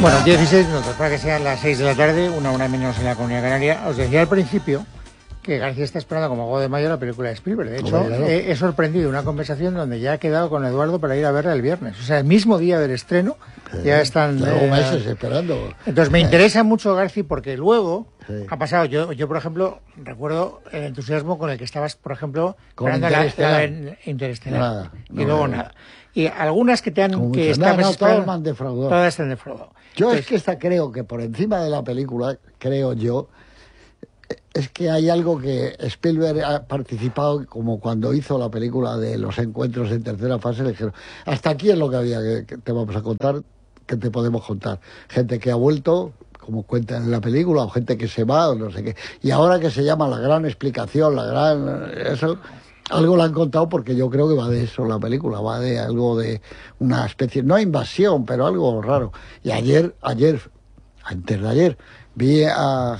Bueno, 16 minutos para que sean las 6 de la tarde, una hora menos en la Comunidad Canaria. Os decía al principio que García está esperando como Juego de Mayo la película de Spielberg. De hecho, he sorprendido una conversación donde ya ha quedado con Eduardo para ir a verla el viernes. O sea, el mismo día del estreno ya están... meses esperando. Entonces me interesa mucho García porque luego ha pasado... Yo, por ejemplo, recuerdo el entusiasmo con el que estabas, por ejemplo, esperando la Interestelar. Y luego nada. Y algunas que te han... que todas me han defraudado. Todas te han defraudado. Yo es que creo que por encima de la película, creo yo, es que hay algo que Spielberg ha participado, como cuando hizo la película de los encuentros en tercera fase, le dijeron, hasta aquí es lo que había que te vamos a contar, que te podemos contar. Gente que ha vuelto, como cuenta en la película, o gente que se va, o no sé qué. Y ahora que se llama la gran explicación, eso... Algo le han contado porque yo creo que va de eso la película, va de algo de una especie, no invasión, pero algo raro. Y antes de ayer, vi a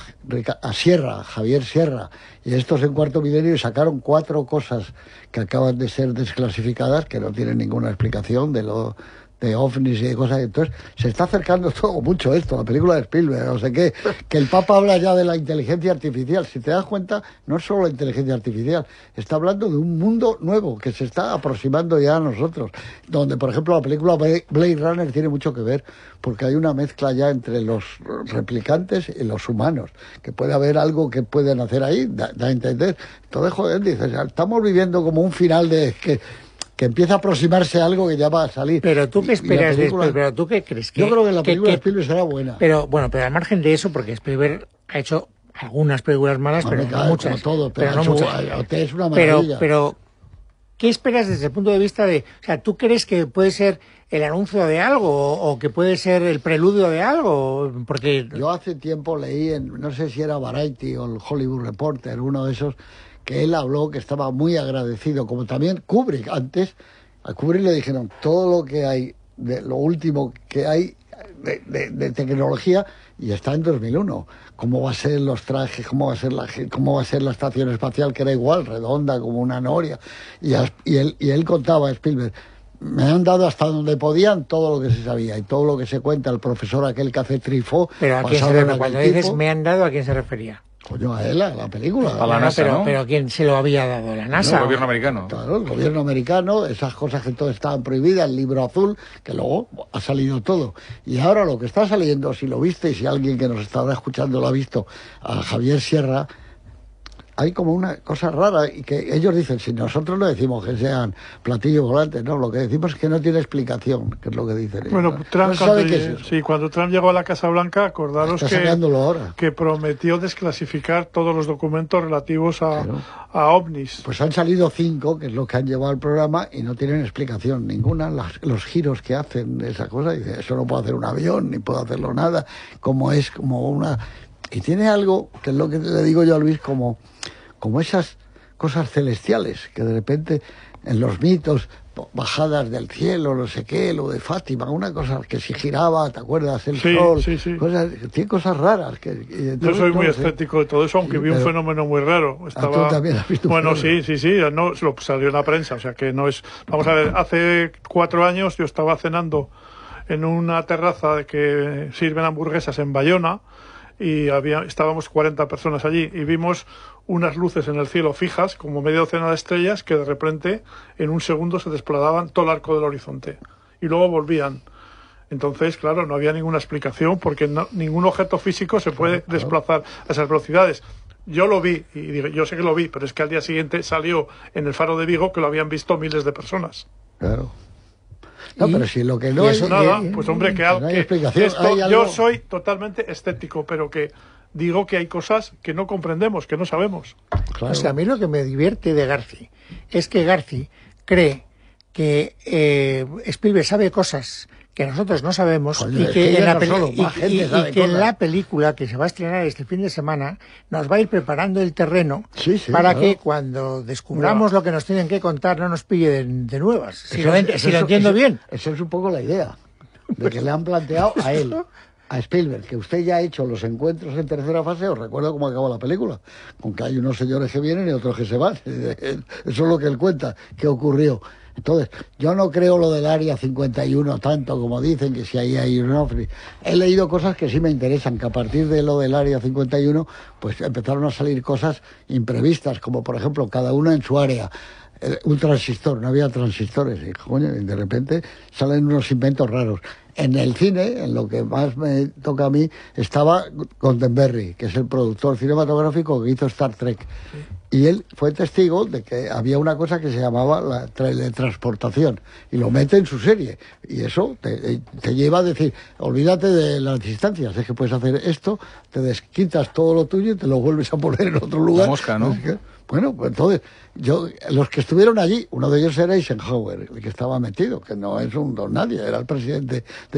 Javier Sierra, y estos en Cuarto Milenio, y sacaron 4 cosas que acaban de ser desclasificadas, que no tienen ninguna explicación de ovnis y de cosas. Entonces se está acercando todo mucho esto, la película de Spielberg, no sé qué, que el Papa habla ya de la inteligencia artificial. Si te das cuenta, no es solo la inteligencia artificial, está hablando de un mundo nuevo que se está aproximando ya a nosotros, donde por ejemplo la película Blade Runner tiene mucho que ver, porque hay una mezcla ya entre los replicantes y los humanos, que puede haber algo que pueden hacer ahí, da a entender. Entonces, joder, dices, estamos viviendo como un final de... que empieza a aproximarse a algo que ya va a salir. Pero tú qué esperas de Spielberg, pero tú qué crees que... Yo creo que la película de Spielberg será buena. Pero bueno, pero al margen de eso, porque Spielberg ha hecho algunas películas malas, pero no muchas. Pero no muchas. Es una maravilla. Pero ¿qué esperas desde el punto de vista de... O sea, ¿tú crees que puede ser el anuncio de algo o que puede ser el preludio de algo? Porque... Yo hace tiempo leí, no sé si era Variety o el Hollywood Reporter, uno de esos, que él habló que estaba muy agradecido, como también Kubrick antes. A Kubrick le dijeron todo lo que hay, de lo último que hay de tecnología, y está en 2001. Cómo va a ser los trajes, cómo va a ser la estación espacial, que era igual, redonda como una noria. Y él contaba a Spielberg, me han dado hasta donde podían todo lo que se sabía y todo lo que se cuenta, el profesor aquel que hace Truffaut. Pero ¿a quién se refiere? Cuando dices me han dado, ¿a quién se refería? Coño, a él, a la película. A la NASA, ¿no? Pero ¿quién se lo había dado? ¿La NASA? El gobierno americano. Claro, el gobierno americano, esas cosas que todas estaban prohibidas, el libro azul, que luego ha salido todo. Y ahora lo que está saliendo, si lo viste y si alguien que nos estará escuchando lo ha visto, a Javier Sierra, hay como una cosa rara, y que ellos dicen, si nosotros no decimos que sean platillos volantes, no, lo que decimos es que no tiene explicación, que es lo que dicen. Bueno, Trump, cuando Trump llegó a la Casa Blanca, acordaros que prometió desclasificar todos los documentos relativos a ovnis. Pues han salido 5, que es lo que han llevado al programa, y no tienen explicación ninguna. Los giros que hacen de esa cosa, dice, eso no puede hacer un avión, ni puede hacerlo nada, como una... Y tiene algo, que es lo que le digo yo a Luis, como esas cosas celestiales, que de repente en los mitos, bajadas del cielo, no sé qué, lo de Fátima, una cosa que si giraba, ¿te acuerdas? El sol, sí. Tiene cosas raras. Yo soy muy escéptico de todo eso, aunque vi un fenómeno muy raro. Tú también has visto bueno, sí, no, lo salió en la prensa, o sea que no es... Vamos a ver, hace 4 años yo estaba cenando en una terraza que sirven hamburguesas en Bayona, y estábamos 40 personas allí y vimos unas luces en el cielo fijas, como media docena de estrellas, que de repente en un segundo se desplazaban todo el arco del horizonte y luego volvían. Entonces, claro, no había ninguna explicación, porque ningún objeto físico se puede desplazar a esas velocidades. Yo lo vi, y digo, yo sé que lo vi, pero es que al día siguiente salió en el Faro de Vigo que lo habían visto miles de personas. Claro. No, pero si lo que no es nada, pues hombre, yo soy totalmente escéptico, pero que digo que hay cosas que no comprendemos, que no sabemos. Claro. O sea, a mí lo que me divierte de Garci es que Garci cree que Spielberg sabe cosas que nosotros no sabemos. Joder, y que, en la película que se va a estrenar este fin de semana nos va a ir preparando el terreno para que cuando descubramos lo que nos tienen que contar no nos pille de nuevas. Si lo entiendo bien. Esa es un poco la idea de que le han planteado a él, a Spielberg, que usted ya ha hecho los encuentros en tercera fase. Os recuerdo cómo acaba la película, con que hay unos señores que vienen y otros que se van. Eso es lo que él cuenta, que ocurrió. Entonces, yo no creo lo del Área 51 tanto como dicen, que si ahí hay un ovni. He leído cosas que sí me interesan, que a partir de lo del Área 51, pues empezaron a salir cosas imprevistas, como por ejemplo, cada uno en su área. Un transistor, no había transistores, y coño, y de repente salen unos inventos raros. En el cine, en lo que más me toca a mí, estaba Roddenberry, que es el productor cinematográfico que hizo Star Trek. Y él fue testigo de que había una cosa que se llamaba la teletransportación, y lo mete en su serie. Y eso te lleva a decir, olvídate de las distancias, es que puedes hacer esto, te desquitas todo lo tuyo y te lo vuelves a poner en otro lugar. La mosca, ¿no? Bueno, pues entonces, los que estuvieron allí, uno de ellos era Eisenhower, el que estaba metido, que no es un don nadie, era el presidente de